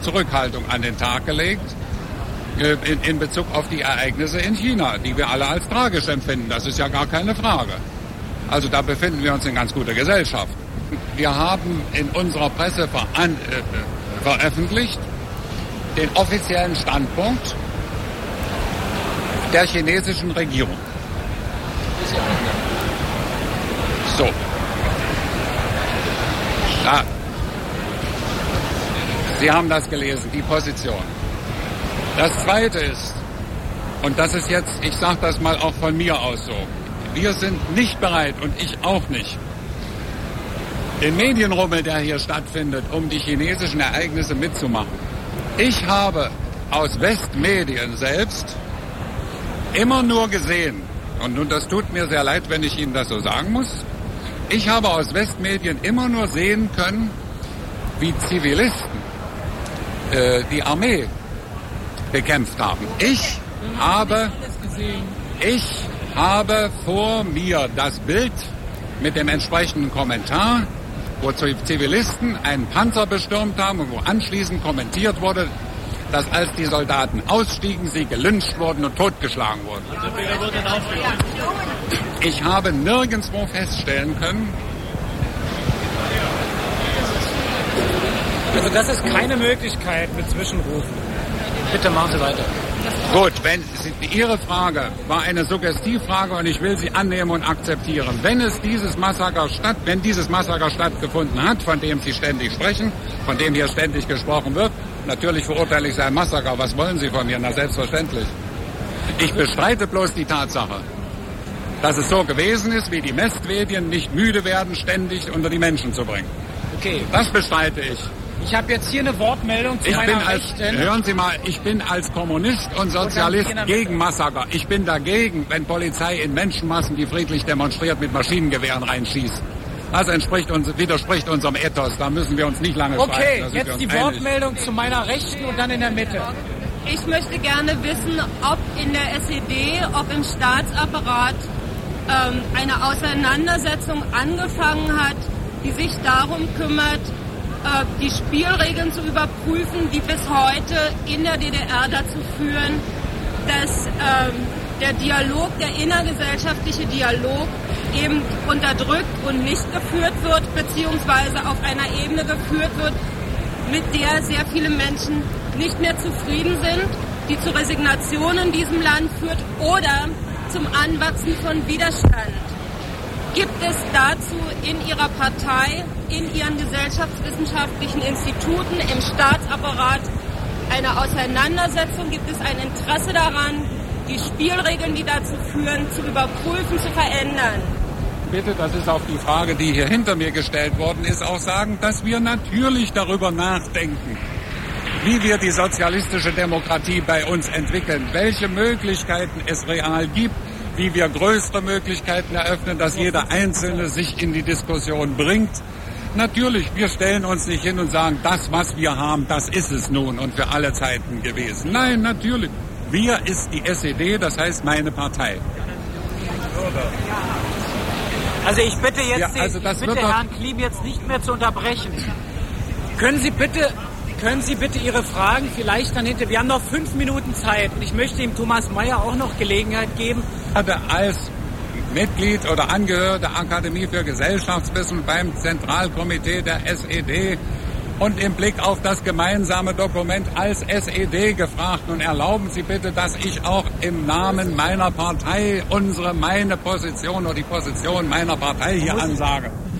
Zurückhaltung an den Tag gelegt in Bezug auf die Ereignisse in China, die wir alle als tragisch empfinden. Das ist ja gar keine Frage. Also da befinden wir uns in ganz guter Gesellschaft. Wir haben in unserer Presse veröffentlicht den offiziellen Standpunkt der chinesischen Regierung. So. Da. Sie haben das gelesen, die Position. Das Zweite ist, und das ist jetzt, ich sage das mal auch von mir aus so, wir sind nicht bereit, und ich auch nicht, den Medienrummel, der hier stattfindet, um die chinesischen Ereignisse mitzumachen. Ich habe aus Westmedien selbst immer nur gesehen, und das tut mir sehr leid, wenn ich Ihnen das so sagen muss, ich habe aus Westmedien immer nur sehen können, wie Zivilisten die Armee bekämpft haben. Ich habe vor mir das Bild mit dem entsprechenden Kommentar, wo Zivilisten einen Panzer bestürmt haben und wo anschließend kommentiert wurde, dass als die Soldaten ausstiegen, sie gelyncht wurden und totgeschlagen wurden. Ich habe nirgendwo feststellen können. Also das ist keine Möglichkeit mit Zwischenrufen. Bitte machen Sie weiter. Gut, wenn Ihre Frage war eine Suggestivfrage und ich will sie annehmen und akzeptieren. Wenn dieses Massaker stattgefunden hat, von dem Sie ständig sprechen, von dem hier ständig gesprochen wird, natürlich verurteile ich sein Massaker. Was wollen Sie von mir? Na, selbstverständlich. Ich bestreite bloß die Tatsache, dass es so gewesen ist, wie die Westmedien nicht müde werden, ständig unter die Menschen zu bringen. Okay. Das bestreite ich. Ich habe jetzt hier eine Wortmeldung zu meiner Rechten. Hören Sie mal, ich bin als Kommunist und Sozialist gegen Massaker. Ich bin dagegen, wenn Polizei in Menschenmassen, die friedlich demonstriert, mit Maschinengewehren reinschießt. Das widerspricht unserem Ethos. Da müssen wir uns nicht lange streiten. Okay, jetzt die Wortmeldung zu meiner Rechten und dann in der Mitte. Ich möchte gerne wissen, ob in der SED, ob im Staatsapparat eine Auseinandersetzung angefangen hat, die sich darum kümmert, die Spielregeln zu überprüfen, die bis heute in der DDR dazu führen, dass der Dialog, der innergesellschaftliche Dialog eben unterdrückt und nicht geführt wird, beziehungsweise auf einer Ebene geführt wird, mit der sehr viele Menschen nicht mehr zufrieden sind, die zu Resignation in diesem Land führt oder zum Anwachsen von Widerstand. Gibt es dazu in Ihrer Partei, in Ihren gesellschaftswissenschaftlichen Instituten, im Staatsapparat eine Auseinandersetzung? Gibt es ein Interesse daran, die Spielregeln, die dazu führen, zu überprüfen, zu verändern? Bitte, das ist auf die Frage, die hier hinter mir gestellt worden ist, auch sagen, dass wir natürlich darüber nachdenken, wie wir die sozialistische Demokratie bei uns entwickeln, welche Möglichkeiten es real gibt, wie wir größere Möglichkeiten eröffnen, dass jeder Einzelne sich in die Diskussion bringt. Natürlich, wir stellen uns nicht hin und sagen, das, was wir haben, das ist es nun und für alle Zeiten gewesen. Nein, natürlich. Wir ist die SED, das heißt meine Partei. Also ich bitte jetzt Herrn Klim jetzt nicht mehr zu unterbrechen. Können Sie bitte Ihre Fragen vielleicht dann hinter... Wir haben noch 5 Minuten Zeit und ich möchte ihm Thomas Mayer auch noch Gelegenheit geben. Als Mitglied oder Angehöriger der Akademie für Gesellschaftswissen beim Zentralkomitee der SED und im Blick auf das gemeinsame Dokument als SED gefragt. Und erlauben Sie bitte, dass ich auch im Namen meiner Partei meine Position oder die Position meiner Partei hier ansage.